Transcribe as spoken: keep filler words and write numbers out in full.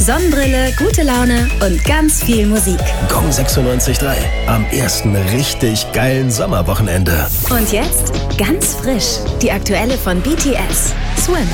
Sonnenbrille, gute Laune und ganz viel Musik. Gong sechsundneunzig Komma drei. Am ersten richtig geilen Sommerwochenende. Und jetzt ganz frisch. Die aktuelle von B T S. Swim.